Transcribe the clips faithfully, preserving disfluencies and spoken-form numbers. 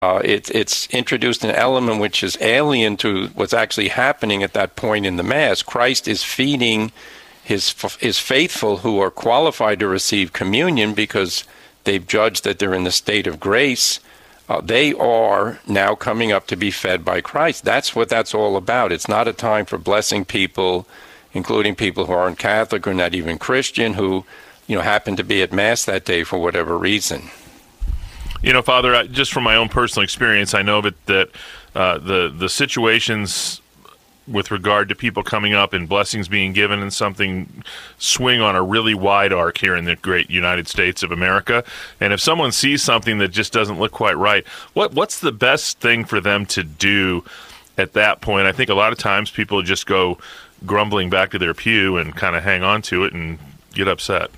Uh, it, it's introduced an element which is alien to what's actually happening at that point in the Mass. Christ is feeding his his faithful who are qualified to receive communion because they've judged that they're in the state of grace. Uh, they are now coming up to be fed by Christ. That's what that's all about. It's not a time for blessing people, including people who aren't Catholic or not even Christian, who, you know, happen to be at Mass that day for whatever reason. You know, Father, just from my own personal experience, I know that, that uh, the the situations with regard to people coming up and blessings being given and something swing on a really wide arc here in the great United States of America. And if someone sees something that just doesn't look quite right, what what's the best thing for them to do at that point? I think a lot of times people just go grumbling back to their pew and kind of hang on to it and get upset.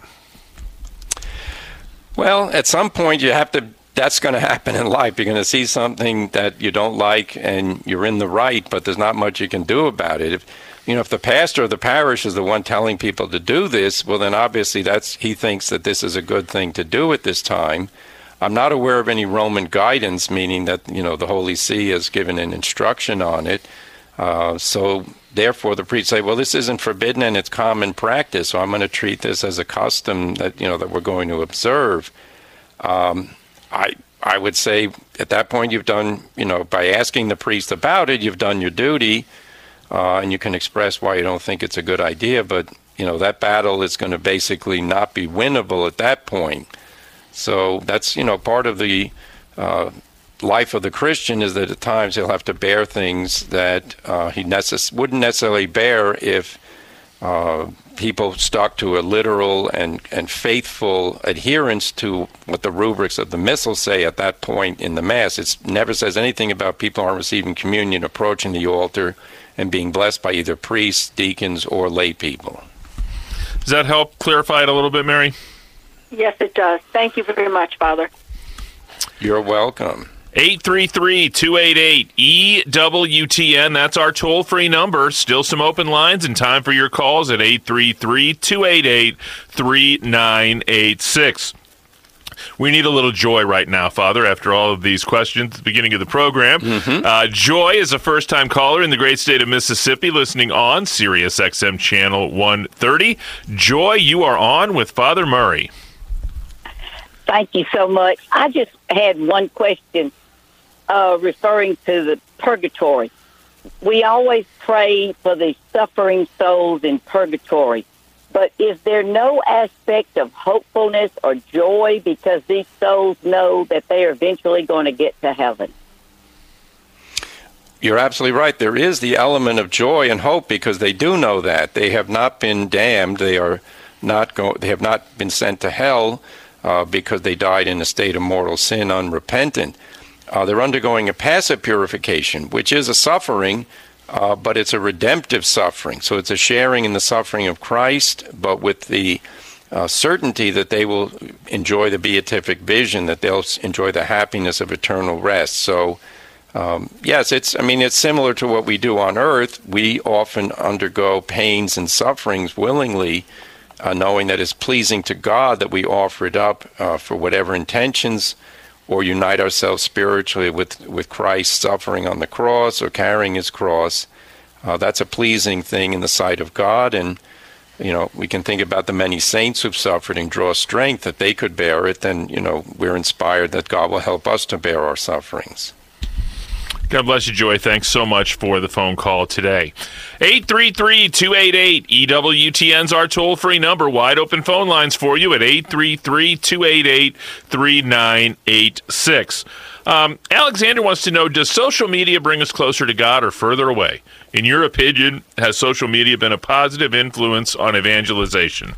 Well, at some point you have to, that's going to happen in life. You're going to see something that you don't like and you're in the right, but there's not much you can do about it. If, you know, if the pastor of the parish is the one telling people to do this, well, then obviously that's, he thinks that this is a good thing to do at this time. I'm not aware of any Roman guidance, meaning that, you know, the Holy See has given an instruction on it. Uh, so therefore the priests say, well, this isn't forbidden and it's common practice, so I'm going to treat this as a custom that, you know, that we're going to observe. Um, I I would say at that point you've done, you know, by asking the priest about it, you've done your duty, uh, and you can express why you don't think it's a good idea, but, you know, that battle is going to basically not be winnable at that point. So that's, you know, part of the uh, life of the Christian is that at times he'll have to bear things that uh, he necess- wouldn't necessarily bear if uh, people stuck to a literal and, and faithful adherence to what the rubrics of the Missal say at that point in the Mass. It never says anything about people aren't receiving communion, approaching the altar, and being blessed by either priests, deacons, or lay people. Does that help clarify it a little bit, Mary? Yes, it does. Thank you very much, Father. You're welcome. eight three three, two eight eight, E W T N. That's our toll-free number. Still some open lines and time for your calls at eight three three, two eight eight, three nine eight six. We need a little joy right now, Father, after all of these questions at the beginning of the program. Mm-hmm. Uh, Joy is a first-time caller in the great state of Mississippi listening on Sirius X M Channel one thirty. Joy, you are on with Father Murray. Thank you so much. I just had one question. Uh, referring to the purgatory. We always pray for the suffering souls in purgatory, but is there no aspect of hopefulness or joy because these souls know that they are eventually going to get to heaven? You're absolutely right. There is the element of joy and hope because they do know that. They have not been damned. They are not go- They have not been sent to hell uh, because they died in a state of mortal sin, unrepentant. Uh, they're undergoing a passive purification, which is a suffering, uh, but it's a redemptive suffering. So it's a sharing in the suffering of Christ, but with the uh, certainty that they will enjoy the beatific vision, that they'll enjoy the happiness of eternal rest. So, um, yes, it's. I mean, it's similar to what we do on earth. We often undergo pains and sufferings willingly, uh, knowing that it's pleasing to God that we offer it up uh, for whatever intentions, or unite ourselves spiritually with, with Christ suffering on the cross or carrying his cross. Uh, that's a pleasing thing in the sight of God. And, you know, we can think about the many saints who've suffered and draw strength that they could bear it. Then, you know, we're inspired that God will help us to bear our sufferings. God bless you, Joy. Thanks so much for the phone call today. eight three three, two eight eight, E W T N's our toll-free number. Wide open phone lines for you at eight three three, two eight eight, three nine eight six. Um, Alexander wants to know, does social media bring us closer to God or further away? In your opinion, has social media been a positive influence on evangelization?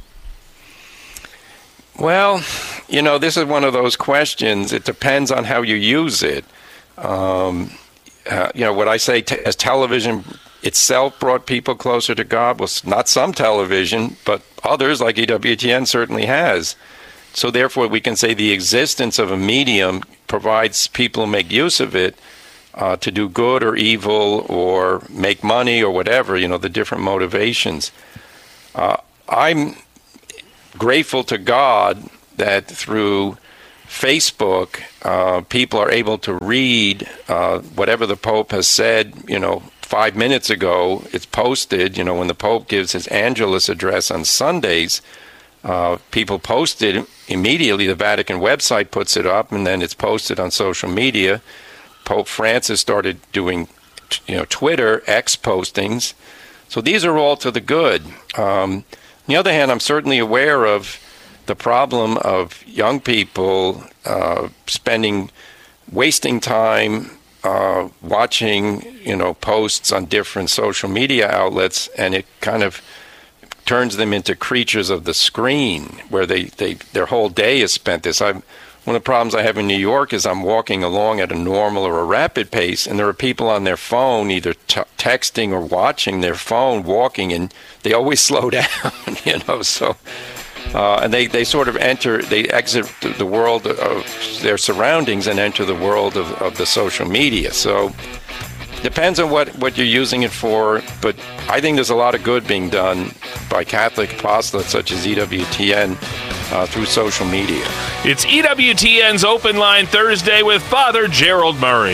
Well, you know, this is one of those questions. It depends on how you use it. Um, uh, you know, what I say t- as television itself brought people closer to God was not some television, but others like E W T N certainly has. So therefore, we can say the existence of a medium provides people who make use of it uh, to do good or evil or make money or whatever, you know, the different motivations. Uh, I'm grateful to God that through Facebook, uh, people are able to read uh, whatever the Pope has said, you know, five minutes ago. It's posted, you know, when the Pope gives his Angelus address on Sundays, uh, people post it immediately. The Vatican website puts it up, and then it's posted on social media. Pope Francis started doing, you know, Twitter, X postings. So these are all to the good. Um, on the other hand, I'm certainly aware of the problem of young people uh, spending, wasting time uh, watching, you know, posts on different social media outlets, and it kind of turns them into creatures of the screen, where they, they their whole day is spent this. I'm, one of the problems I have in New York is I'm walking along at a normal or a rapid pace, and there are people on their phone either t- texting or watching their phone, walking, and they always slow down, you know, so... Uh, and they, they sort of enter, they exit the world of their surroundings and enter the world of, of the social media. So depends on what, what you're using it for, but I think there's a lot of good being done by Catholic apostolates such as E W T N uh, through social media. It's E W T N's Open Line Thursday with Father Gerald Murray.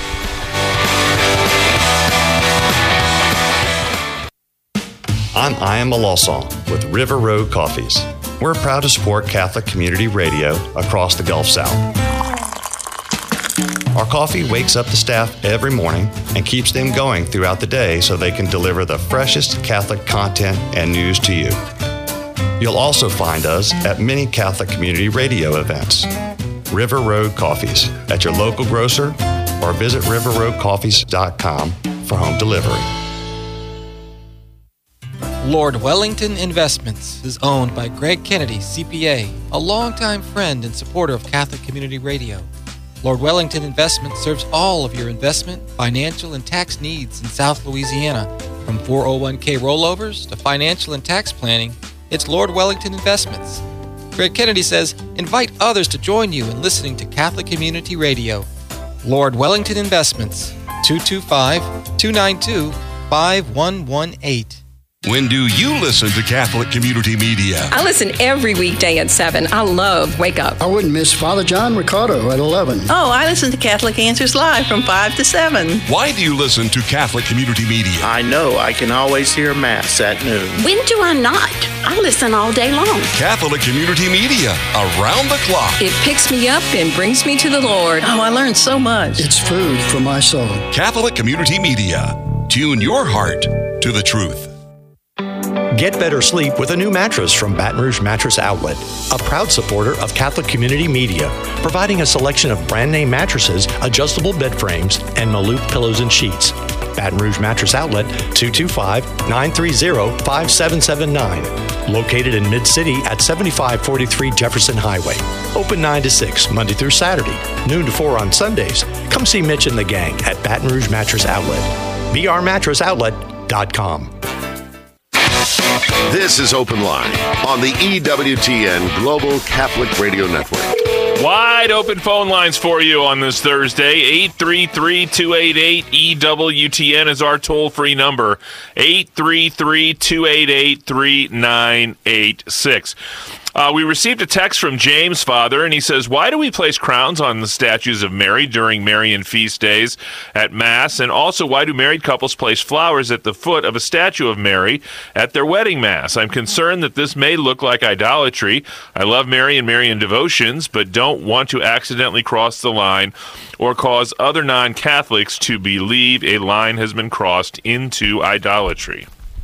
I'm Ian Malosson with River Road Coffees. We're proud to support Catholic Community Radio across the Gulf South. Our coffee wakes up the staff every morning and keeps them going throughout the day so they can deliver the freshest Catholic content and news to you. You'll also find us at many Catholic Community Radio events. River Road Coffees at your local grocer or visit river road coffees dot com for home delivery. Lord Wellington Investments is owned by Greg Kennedy, C P A, a longtime friend and supporter of Catholic Community Radio. Lord Wellington Investments serves all of your investment, financial, and tax needs in South Louisiana. From four oh one k rollovers to financial and tax planning, it's Lord Wellington Investments. Greg Kennedy says, invite others to join you in listening to Catholic Community Radio. Lord Wellington Investments, two two five, two nine two, five one one eight. When do you listen to Catholic Community Media? I listen every weekday at seven. I love Wake Up. I wouldn't miss Father John Ricardo at eleven. Oh, I listen to Catholic Answers Live from five to seven. Why do you listen to Catholic Community Media? I know I can always hear Mass at noon. When do I not? I listen all day long. Catholic Community Media, around the clock. It picks me up and brings me to the Lord. Oh, I learned so much. It's food for my soul. Catholic Community Media. Tune your heart to the truth. Get better sleep with a new mattress from Baton Rouge Mattress Outlet, a proud supporter of Catholic Community Media, providing a selection of brand name mattresses, adjustable bed frames, and Maloof pillows and sheets. Baton Rouge Mattress Outlet, two two five, nine three zero, five seven seven nine. Located in Mid-City at seventy-five forty-three Jefferson Highway. Open nine to six, Monday through Saturday, noon to four on Sundays. Come see Mitch and the gang at Baton Rouge Mattress Outlet. b r mattress outlet dot com. This is Open Line on the E W T N Global Catholic Radio Network. Wide open phone lines for you on this Thursday. eight three three, two eight eight, E W T N is our toll-free number. eight three three, two eight eight, three nine eight six. Uh, we received a text from James, Father, and he says, why do we place crowns on the statues of Mary during Marian feast days at Mass? And also, why do married couples place flowers at the foot of a statue of Mary at their wedding Mass? I'm concerned that this may look like idolatry. I love Mary and Marian devotions, but don't want to accidentally cross the line or cause other non-Catholics to believe a line has been crossed into idolatry.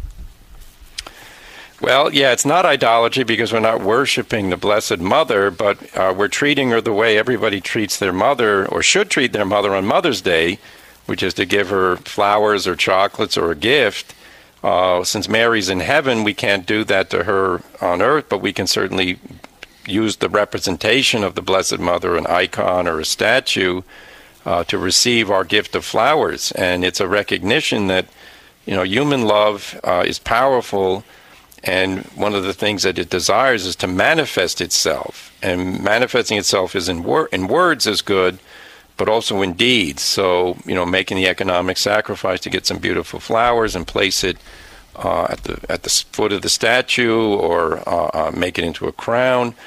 Well, yeah, it's not idolatry because we're not worshiping the Blessed Mother, but uh, we're treating her the way everybody treats their mother or should treat their mother on Mother's Day, which is to give her flowers or chocolates or a gift. Uh, since Mary's in heaven, we can't do that to her on earth, but we can certainly use the representation of the Blessed Mother, an icon or a statue, uh, to receive our gift of flowers. And it's a recognition that, you know, human love uh, is powerful. And one of the things that it desires is to manifest itself. And manifesting itself is in, wor- in words is good, but also in deeds. So, you know, making the economic sacrifice to get some beautiful flowers and place it uh, at the at the foot of the statue, or uh, uh, make it into a crown.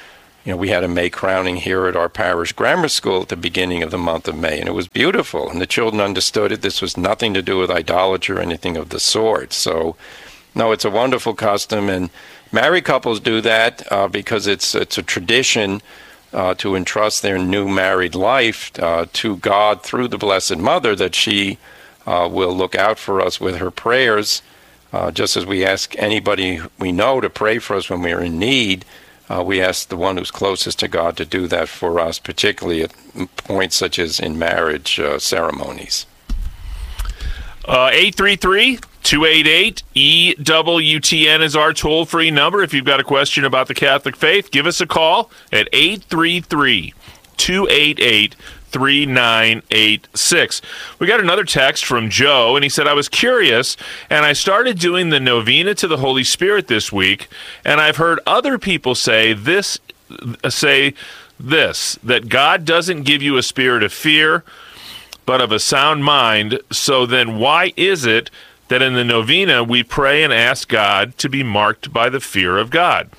you know, we had a May crowning here at our parish grammar school at the beginning of the month of May, and it was beautiful, and the children understood it. This was nothing to do with idolatry or anything of the sort. So, no, it's a wonderful custom, and married couples do that uh, because it's it's a tradition uh, to entrust their new married life uh, to God through the Blessed Mother, that she uh, will look out for us with her prayers, uh, just as we ask anybody we know to pray for us when we are in need. Uh, we ask the one who's closest to God to do that for us, particularly at points such as in marriage uh, ceremonies. Uh, eight three three, two eight eight, E W T N is our toll-free number. If you've got a question about the Catholic faith, give us a call at eight three three, two eight eight, three nine eight six. We got another text from Joe, and he said, I was curious, and I started doing the novena to the Holy Spirit this week, and I've heard other people say this, say this, that God doesn't give you a spirit of fear, but of a sound mind. So then why is it that in the novena we pray and ask God to be marked by the fear of God?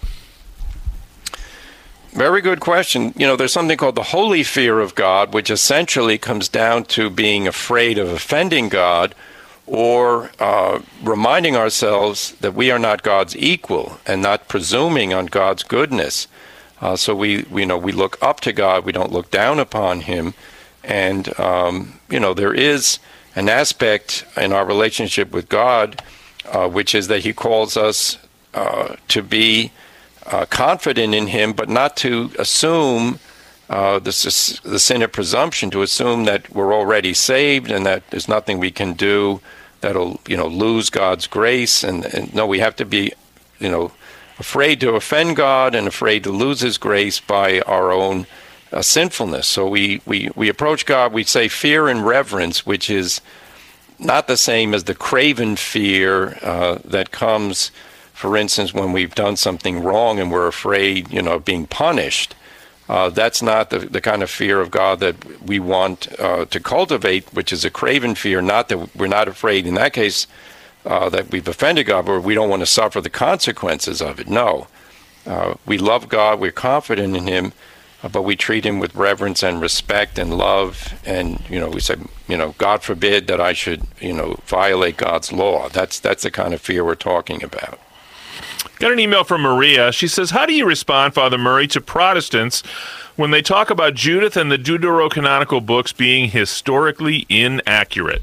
Very good question. You know, there's something called the holy fear of God, which essentially comes down to being afraid of offending God, or uh, reminding ourselves that we are not God's equal and not presuming on God's goodness. Uh, so we, we, you know, we look up to God. We don't look down upon Him. And, um, you know, there is an aspect in our relationship with God, uh, which is that He calls us uh, to be uh, confident in Him, but not to assume uh, this, the sin of presumption, to assume that we're already saved and that there's nothing we can do that'll, you know, lose God's grace. And, and no, we have to be, you know, afraid to offend God and afraid to lose His grace by our own Uh, sinfulness. So we, we, we approach God, we say fear and reverence, which is not the same as the craven fear uh, that comes, for instance, when we've done something wrong and we're afraid, you know, of being punished. Uh, that's not the, the kind of fear of God that we want uh, to cultivate, which is a craven fear. Not that we're not afraid in that case uh, that we've offended God, but we don't want to suffer the consequences of it. No. Uh, we love God, we're confident in Him, but we treat Him with reverence and respect and love, and, you know, we say, you know, God forbid that I should, you know, violate God's law. That's that's the kind of fear we're talking about. Got an email from Maria. She says, how do you respond, Father Murray, to Protestants when they talk about Judith and the deuterocanonical books being historically inaccurate?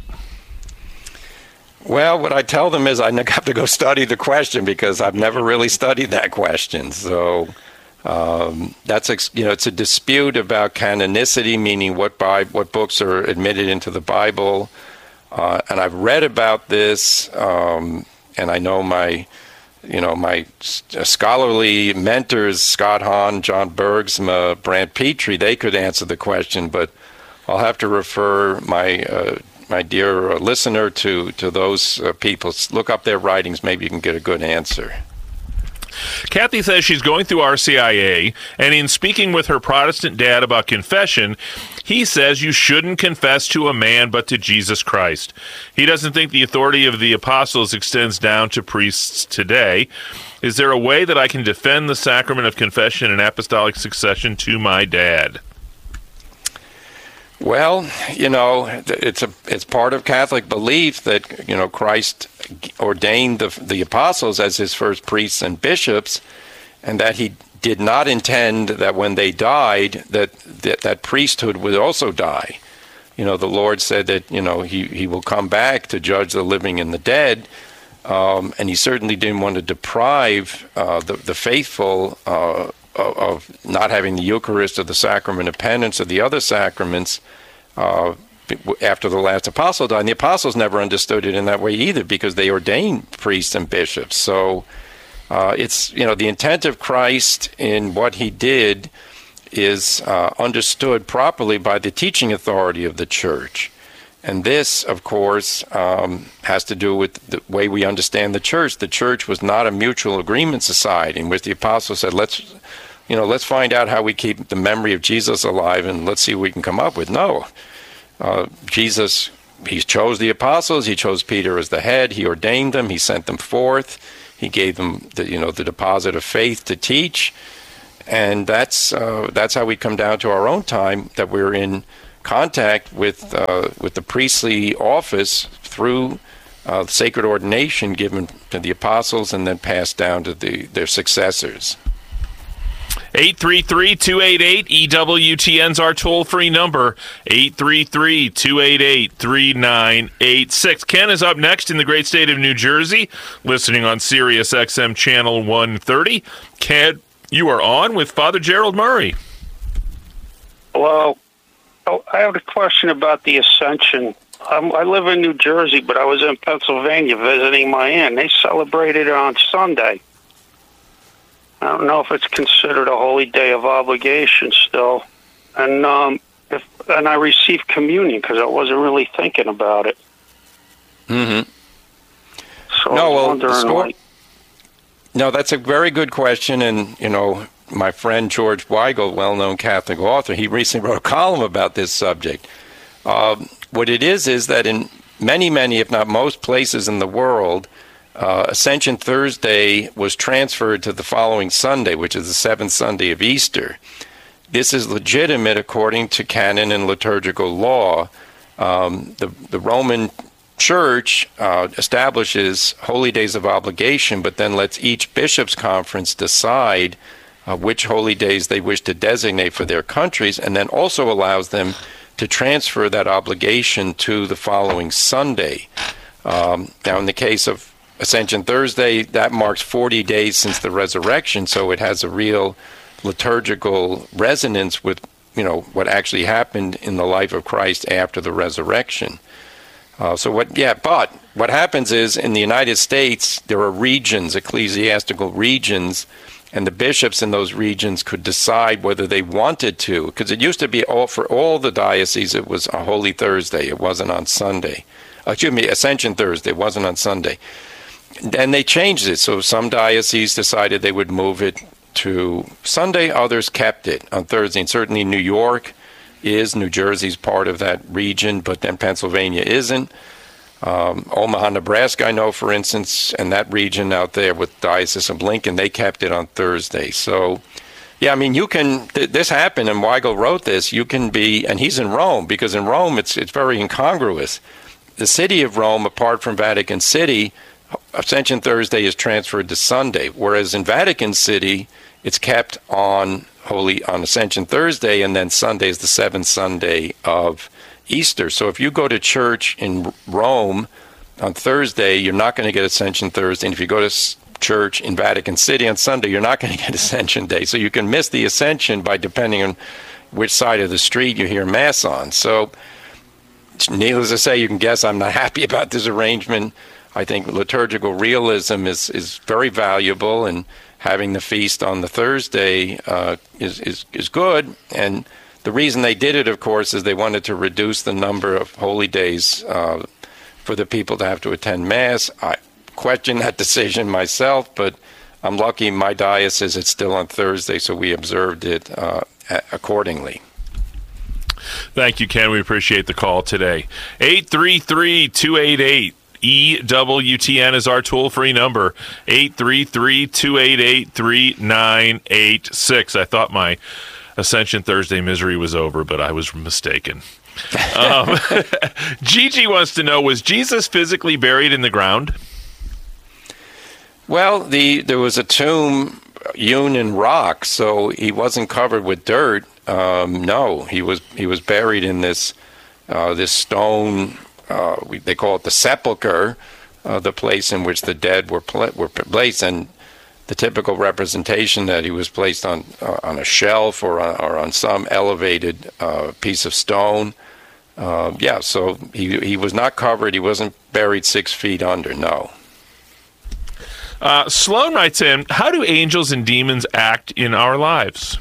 Well, what I tell them is I have to go study the question, because I've never really studied that question. So Um, that's, you know, it's a dispute about canonicity, meaning what Bible, what books are admitted into the Bible. Uh, and I've read about this, um, and I know my, you know, my scholarly mentors, Scott Hahn, John Bergsma, Brant Petrie, they could answer the question, but I'll have to refer my uh, my dear uh, listener to, to those uh, people. Look up their writings, maybe you can get a good answer. Kathy says she's going through R C I A, and in speaking with her Protestant dad about confession, he says you shouldn't confess to a man but to Jesus Christ. He doesn't think the authority of the apostles extends down to priests today. Is there a way that I can defend the sacrament of confession and apostolic succession to my dad? Well, you know, it's a it's part of Catholic belief that, you know, Christ ordained the the apostles as His first priests and bishops, and that He did not intend that when they died that that, that priesthood would also die. You know, the Lord said that, you know, he, he will come back to judge the living and the dead, um, and He certainly didn't want to deprive uh, the, the faithful uh of not having the Eucharist or the sacrament of penance or the other sacraments uh, after the last apostle died. And the apostles never understood it in that way either, because they ordained priests and bishops. So uh, it's, you know, the intent of Christ in what He did is uh, understood properly by the teaching authority of the Church. And this, of course, um, has to do with the way we understand the Church. The Church was not a mutual agreement society in which the apostles said, let's, you know, let's find out how we keep the memory of Jesus alive and let's see what we can come up with. No. Uh, Jesus, He chose the apostles. He chose Peter as the head. He ordained them. He sent them forth. He gave them the, you know, the deposit of faith to teach. And that's uh, that's how we come down to our own time, that we're in contact with uh, with the priestly office through uh, sacred ordination given to the apostles and then passed down to the, their successors. eight three three, two eight eight, E W T N's our toll-free number, eight three three, two eight eight, three nine eight six. Ken is up next in the great state of New Jersey, listening on Sirius X M Channel one thirty. Ken, you are on with Father Gerald Murray. Hello. Oh, I have a question about the Ascension. Um, I live in New Jersey, but I was in Pennsylvania visiting my aunt. They celebrated it on Sunday. I don't know if it's considered a holy day of obligation still. And um, if and I received communion because I wasn't really thinking about it. Mm-hmm. So no, I was well, wondering, the story, like, no, that's a very good question. And, you know, my friend George Weigel, well-known Catholic author, he recently wrote a column about this subject. Uh, what it is is that in many, many, if not most places in the world, Uh, Ascension Thursday was transferred to the following Sunday, which is the seventh Sunday of Easter. This is legitimate according to canon and liturgical law. Um, the, the Roman Church uh, establishes holy days of obligation, but then lets each bishop's conference decide uh, which holy days they wish to designate for their countries, and then also allows them to transfer that obligation to the following Sunday. Um, now, in the case of Ascension Thursday, that marks forty days since the resurrection, so it has a real liturgical resonance with, you know, what actually happened in the life of Christ after the resurrection. Uh, so what, yeah, but what happens is in the United States, there are regions, ecclesiastical regions, and the bishops in those regions could decide whether they wanted to, because it used to be all for all the dioceses, it was a Holy Thursday, it wasn't on Sunday. Uh, excuse me, Ascension Thursday, it wasn't on Sunday. And they changed it, so some dioceses decided they would move it to Sunday, others kept it on Thursday. And certainly New York is, New Jersey's part of that region, but then Pennsylvania isn't. Um, Omaha, Nebraska, I know, for instance, and that region out there with Diocese of Lincoln, they kept it on Thursday. So, yeah, I mean, you can, th- this happened, and Weigel wrote this, you can be, and he's in Rome, because in Rome it's it's very incongruous. The city of Rome, apart from Vatican City, Ascension Thursday is transferred to Sunday, whereas in Vatican City, it's kept on Holy on Ascension Thursday, and then Sunday is the seventh Sunday of Easter. So if you go to church in Rome on Thursday, you're not going to get Ascension Thursday. And if you go to church in Vatican City on Sunday, you're not going to get Ascension Day. So you can miss the Ascension by depending on which side of the street you hear Mass on. So needless to say, you can guess I'm not happy about this arrangement. I think liturgical realism is, is very valuable, and having the feast on the Thursday uh, is, is is good. And the reason they did it, of course, is they wanted to reduce the number of holy days uh, for the people to have to attend Mass. I question that decision myself, but I'm lucky my diocese it's still on Thursday, so we observed it uh, accordingly. Thank you, Ken. We appreciate the call today. eight three three, two eight eight, E W T N is our toll-free number, eight three three, two eight eight, three nine eight six. I thought my Ascension Thursday misery was over, but I was mistaken. um, Gigi wants to know, was Jesus physically buried in the ground? Well, the there was a tomb hewn in rock, so he wasn't covered with dirt. Um, no, he was he was buried in this uh, this stone. Uh, we, they call it the sepulcher, uh, the place in which the dead were pl- were placed, and the typical representation that he was placed on uh, on a shelf or on, or on some elevated uh, piece of stone. Uh, yeah, so he he was not covered. He wasn't buried six feet under. No. Uh, Sloan writes in, how do angels and demons act in our lives?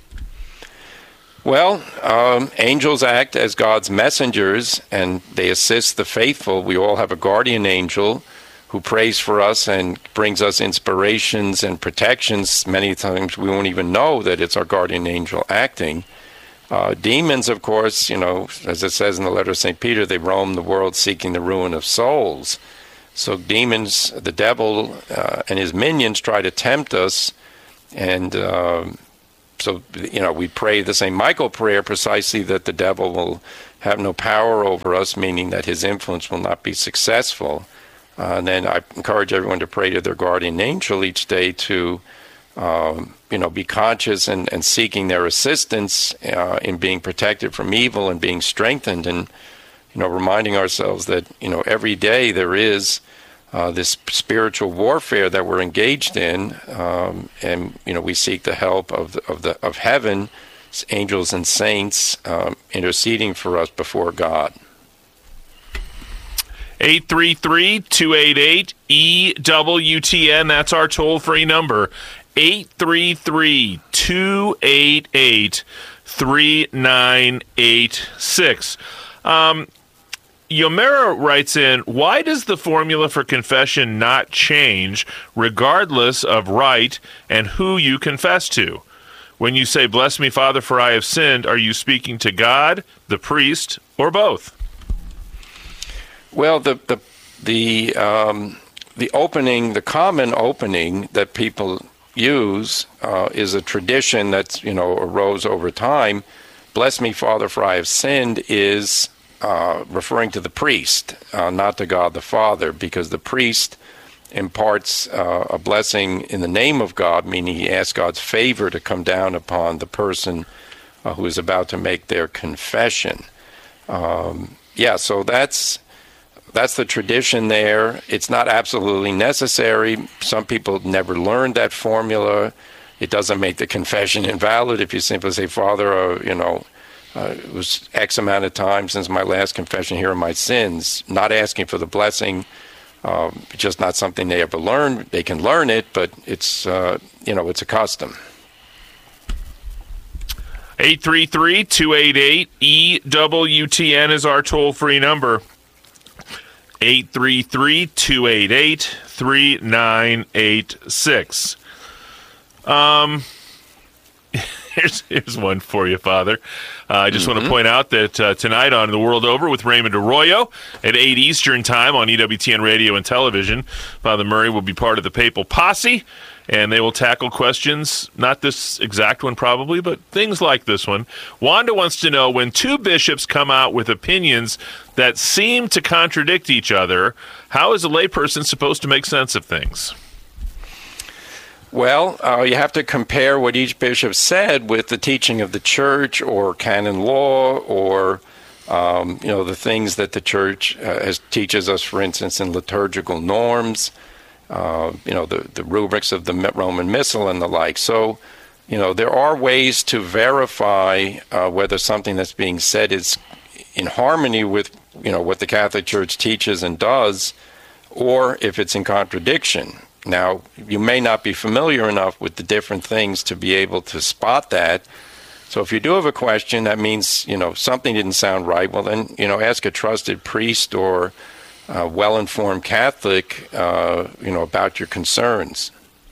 Well, um, angels act as God's messengers, and they assist the faithful. We all have a guardian angel who prays for us and brings us inspirations and protections. Many times we won't even know that it's our guardian angel acting. Uh, demons, of course, you know, as it says in the letter of Saint Peter, they roam the world seeking the ruin of souls. So demons, the devil uh, and his minions try to tempt us and uh, so, you know, we pray the Saint Michael prayer precisely that the devil will have no power over us, meaning that his influence will not be successful. Uh, and then I encourage everyone to pray to their guardian angel each day to, um, you know, be conscious and, and seeking their assistance uh, in being protected from evil and being strengthened, and, you know, reminding ourselves that, you know, every day there is uh, this spiritual warfare that we're engaged in, um, and, you know, we seek the help of the, of the of heaven, angels and saints um, interceding for us before God. eight three three, two eight eight, E W T N, that's our toll-free number. eight three three, two eight eight, three nine eight six. Um, Yomera writes in, why does the formula for confession not change regardless of rite and who you confess to? When you say, bless me, Father, for I have sinned, are you speaking to God, the priest, or both? Well, the the the um, the opening, the common opening that people use uh, is a tradition that's, you know, arose over time. Bless me, Father, for I have sinned is uh, referring to the priest, uh, not to God the Father, because the priest imparts uh, a blessing in the name of God, meaning he asks God's favor to come down upon the person uh, who is about to make their confession. Um, yeah, so that's that's the tradition there. It's not absolutely necessary. Some people never learned that formula. It doesn't make the confession invalid if you simply say, Father, uh, you know, uh, it was X amount of time since my last confession, here are my sins. Not asking for the blessing. Um, just not something they ever learn. They can learn it, but it's, uh, you know, it's a custom. eight three three, two eight eight, E W T N is our toll-free number. eight three three, two eight eight, three nine eight six. Um, here's, here's one for you, Father. Uh, I just mm-hmm. want to point out that uh, tonight on The World Over with Raymond Arroyo at eight Eastern Time on E W T N Radio and Television, Father Murray will be part of the Papal Posse, and they will tackle questions, not this exact one probably, but things like this one. Wanda wants to know, when two bishops come out with opinions that seem to contradict each other, how is a layperson supposed to make sense of things? Well, uh, you have to compare what each bishop said with the teaching of the church or canon law or, um, you know, the things that the church uh, has, teaches us, for instance, in liturgical norms, uh, you know, the, the rubrics of the Roman Missal and the like. So, you know, there are ways to verify uh, whether something that's being said is in harmony with, you know, what the Catholic Church teaches and does, or if it's in contradiction. Now, you may not be familiar enough with the different things to be able to spot that. So if you do have a question, that means, you know, something didn't sound right. Well, then, you know, ask a trusted priest or a well-informed Catholic, uh, you know, about your concerns.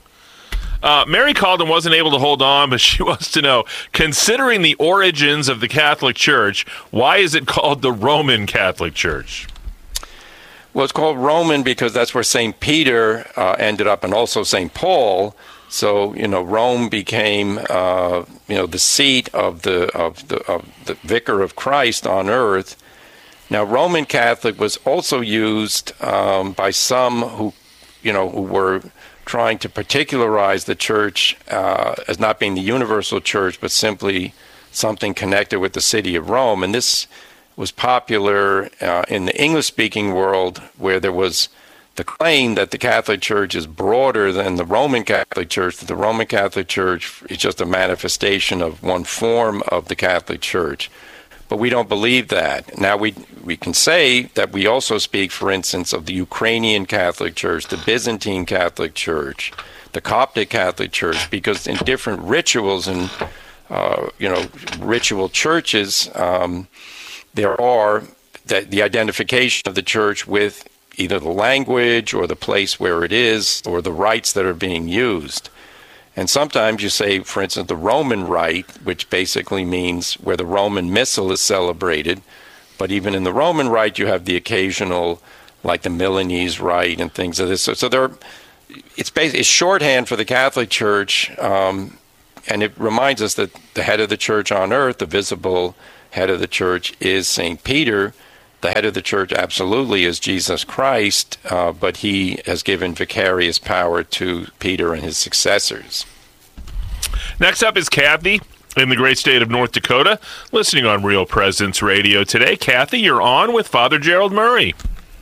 Uh, Mary called and wasn't able to hold on, but she wants to know, considering the origins of the Catholic Church, why is it called the Roman Catholic Church? Well, it's called Roman because that's where Saint Peter uh, ended up, and also Saint Paul. So, you know, Rome became, uh, you know, the seat of the of the of the Vicar of Christ on earth. Now, Roman Catholic was also used um, by some who, you know, who were trying to particularize the church uh, as not being the universal church, but simply something connected with the city of Rome, and this was popular uh, in the English-speaking world, where there was the claim that the Catholic Church is broader than the Roman Catholic Church, that the Roman Catholic Church is just a manifestation of one form of the Catholic Church. But we don't believe that. Now, we we can say that we also speak, for instance, of the Ukrainian Catholic Church, the Byzantine Catholic Church, the Coptic Catholic Church, because in different rituals and, uh, you know, ritual churches, um, there are the, the identification of the church with either the language or the place where it is or the rites that are being used. And sometimes you say, for instance, the Roman rite, which basically means where the Roman Missal is celebrated. But even in the Roman rite, you have the occasional, like the Milanese rite and things of this. So, so there, it's basically it's shorthand for the Catholic Church, um, and it reminds us that the head of the church on earth, the visible head of the church, is Saint Peter. The head of the church absolutely is Jesus Christ, uh, but he has given vicarious power to Peter and his successors. Next up is Kathy in the great state of North Dakota, listening on Real Presence Radio today. Kathy, you're on with Father Gerald Murray.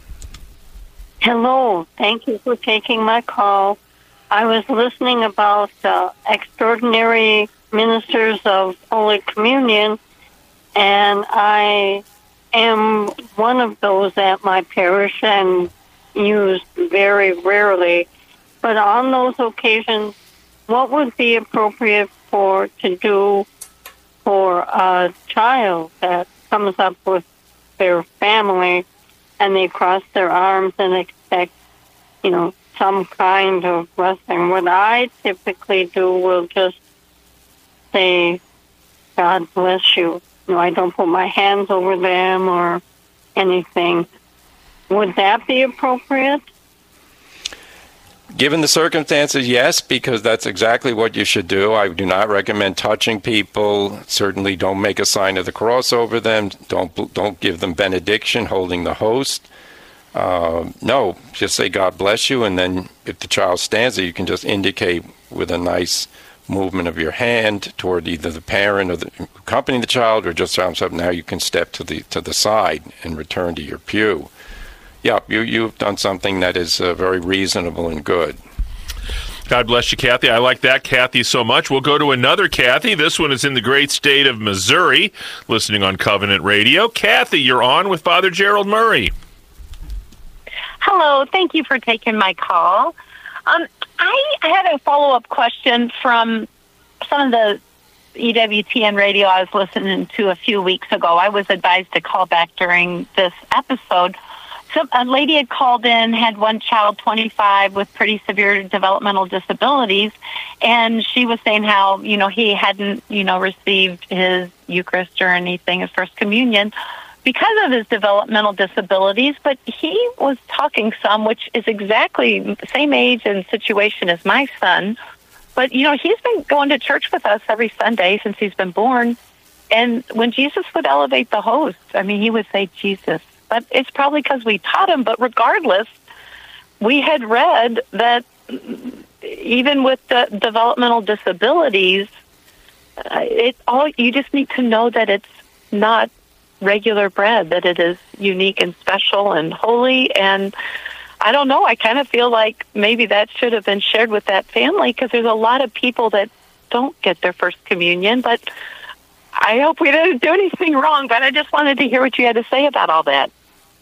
Hello. Thank you for taking my call. I was listening about uh, extraordinary ministers of Holy Communion, and I am one of those at my parish and used very rarely. But on those occasions, what would be appropriate for to do for a child that comes up with their family and they cross their arms and expect, you know, some kind of blessing? What I typically do will just say, God bless you. You know, I don't put my hands over them or anything. Would that be appropriate? Given the circumstances, yes, because that's exactly what you should do. I do not recommend touching people. Certainly don't make a sign of the cross over them. Don't don't give them benediction, holding the host. Uh, no, just say God bless you, and then if the child stands there, you can just indicate with a nice movement of your hand toward either the parent or the accompanying the child, or just up. Now you can step to the to the side and return to your pew. Yeah, you, you've done something that is uh, very reasonable and good. God bless you, Kathy. I like that, Kathy, so much. We'll go to another Kathy. This one is in the great state of Missouri, listening on Covenant Radio. Kathy, you're on with Father Gerald Murray. Hello. Thank you for taking my call. Um, I had a follow-up question from some of the E W T N radio I was listening to a few weeks ago. I was advised to call back during this episode. So a lady had called in, had one child, twenty-five, with pretty severe developmental disabilities, and she was saying how, you know, he hadn't, you know, received his Eucharist or anything, his First Communion, because of his developmental disabilities, but he was talking some, which is exactly the same age and situation as my son. But, you know, he's been going to church with us every Sunday since he's been born, and when Jesus would elevate the host, I mean, he would say, Jesus. But it's probably because we taught him. But regardless, we had read that even with the developmental disabilities, uh, it all you just need to know that it's not regular bread, that it is unique and special and holy. And I don't know, I kind of feel like maybe that should have been shared with that family, because there's a lot of people that don't get their First Communion. But I hope we didn't do anything wrong, but I just wanted to hear what you had to say about all that.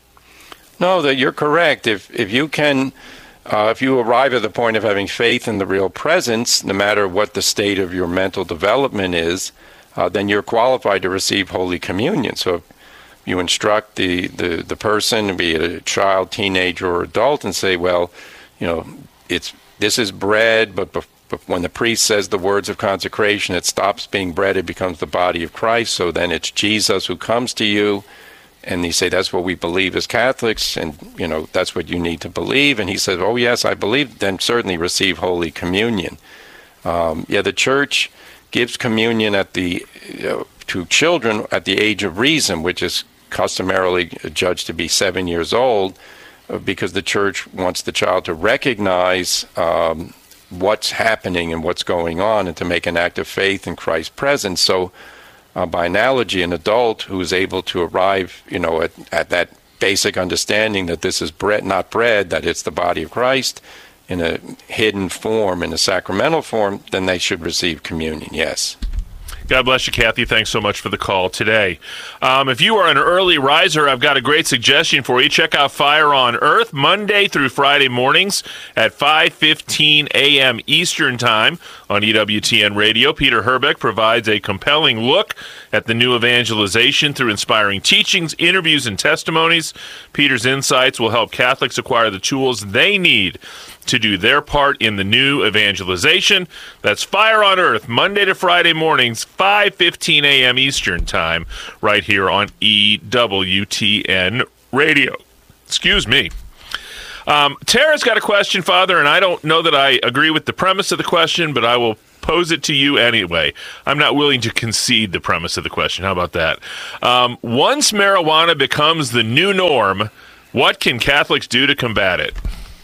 No, that you're correct. If if you can, uh, if you arrive at the point of having faith in the real presence, no matter what the state of your mental development is, uh, then you're qualified to receive Holy Communion. So if you instruct the, the, the person, be it a child, teenager, or adult, and say, well, you know, it's this is bread, but, but when the priest says the words of consecration, it stops being bread, it becomes the body of Christ. So then it's Jesus who comes to you. And you say, that's what we believe as Catholics, and, you know, that's what you need to believe. And he says, oh, yes, I believe, then certainly receive Holy Communion. Um, yeah, the Church gives communion at the you know, to children at the age of reason, which is customarily judged to be seven years old, uh, because the Church wants the child to recognize um, what's happening and what's going on, and to make an act of faith in Christ's presence. So, Uh, by analogy, an adult who is able to arrive, you know, at, at that basic understanding that this is bread, not bread, that it's the body of Christ in a hidden form, in a sacramental form, then they should receive communion, yes. God bless you, Kathy. Thanks so much for the call today. Um, if you are an early riser, I've got a great suggestion for you. Check out Fire on Earth Monday through Friday mornings at five fifteen a.m. Eastern Time on E W T N Radio. Peter Herbeck provides a compelling look at the new evangelization through inspiring teachings, interviews, and testimonies. Peter's insights will help Catholics acquire the tools they need to do their part in the new evangelization. That's Fire on Earth, Monday to Friday mornings, five fifteen a.m. Eastern Time, right here on E W T N Radio. Excuse me. Um, Tara's got a question, Father, and I don't know that I agree with the premise of the question, but I will pose it to you anyway. I'm not willing to concede the premise of the question. How about that? Um, once marijuana becomes the new norm, what can Catholics do to combat it?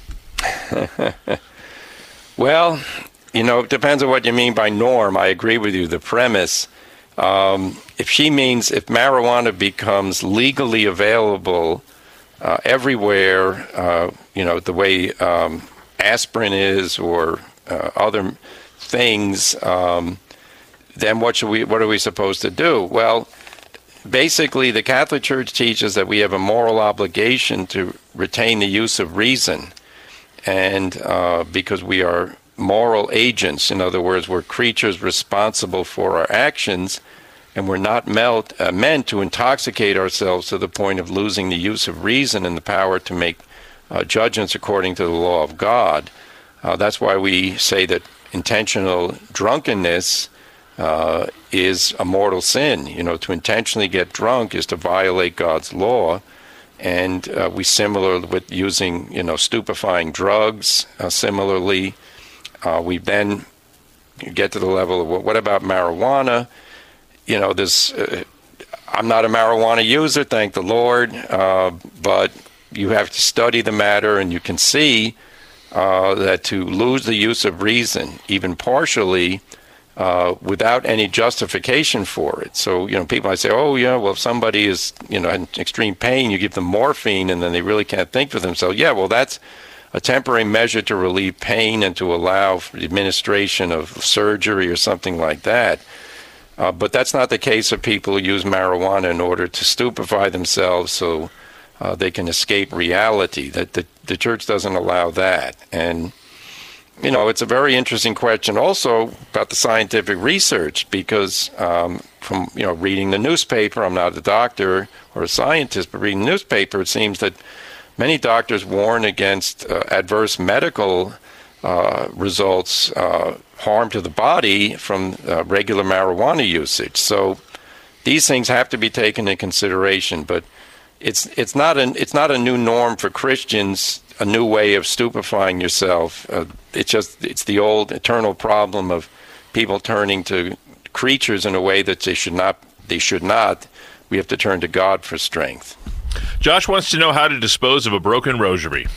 Well, you know, it depends on what you mean by norm. I agree with you, the premise. Um, if she means if marijuana becomes legally available uh, everywhere, uh, you know, the way um, aspirin is or uh, other things, um, then what should we? What are we supposed to do? Well, basically, the Catholic Church teaches that we have a moral obligation to retain the use of reason, and uh, because we are moral agents, in other words, we're creatures responsible for our actions, and we're not melt, uh, meant to intoxicate ourselves to the point of losing the use of reason and the power to make uh, judgments according to the law of God. Uh, that's why we say that intentional drunkenness uh, is a mortal sin. You know, to intentionally get drunk is to violate God's law. And uh, we similar with using, you know, stupefying drugs, uh, similarly. Uh, we then get to the level of, well, what about marijuana? You know, this, uh, I'm not a marijuana user, thank the Lord, uh, but you have to study the matter, and you can see uh, that to lose the use of reason, even partially, uh, without any justification for it. So, you know, people might say, oh, yeah, well, if somebody is, you know, in extreme pain, you give them morphine, and then they really can't think for themselves. Yeah, well, that's a temporary measure to relieve pain and to allow for the administration of surgery or something like that. Uh, but that's not the case of people who use marijuana in order to stupefy themselves so uh, they can escape reality. That the, the church doesn't allow that. And, you know, it's a very interesting question also about the scientific research, because um, from, you know, reading the newspaper, I'm not a doctor or a scientist, but reading the newspaper, it seems that many doctors warn against uh, adverse medical uh, results, uh, harm to the body from uh, regular marijuana usage. So these things have to be taken into consideration. But it's it's not an it's not a new norm for Christians, a new way of stupefying yourself. Uh, it's just it's the old eternal problem of people turning to creatures in a way that they should not. They should not. We have to turn to God for strength. Josh wants to know how to dispose of a broken rosary.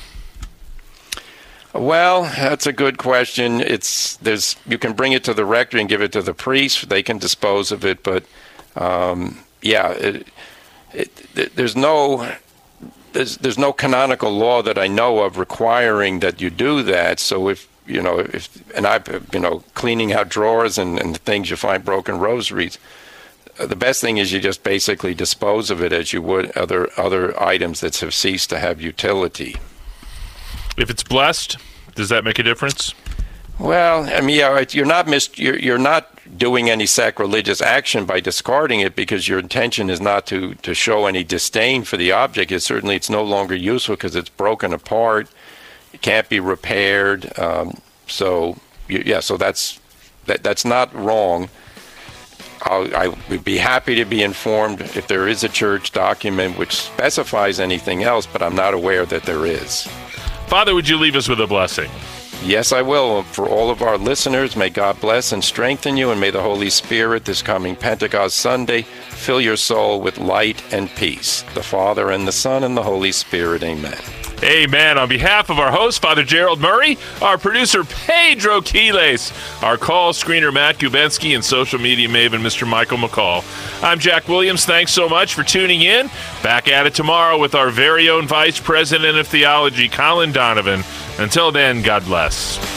Well, that's a good question. It's there's you can bring it to the rector and give it to the priest. They can dispose of it, but um, yeah, it, it, there's no there's there's no canonical law that I know of requiring that you do that. So if you know if and I you know cleaning out drawers and, and things you find broken rosaries. The best thing is you just basically dispose of it as you would other other items that have ceased to have utility. If it's blessed, does that make a difference? Well, I mean, yeah, you're not mis- you're, you're not doing any sacrilegious action by discarding it, because your intention is not to, to show any disdain for the object. It certainly it's no longer useful because it's broken apart. It can't be repaired. Um, so you, yeah, so that's that, that's not wrong. I'll, I would be happy to be informed if there is a church document which specifies anything else, but I'm not aware that there is. Father, would you leave us with a blessing? Yes, I will. For all of our listeners, may God bless and strengthen you, and may the Holy Spirit this coming Pentecost Sunday fill your soul with light and peace. The Father and the Son and the Holy Spirit. Amen. Amen. On behalf of our host, Father Gerald Murray, our producer, Pedro Quiles, our call screener, Matt Gubensky, and social media maven, Mister Michael McCall. I'm Jack Williams. Thanks so much for tuning in. Back at it tomorrow with our very own Vice President of Theology, Colin Donovan. Until then, God bless.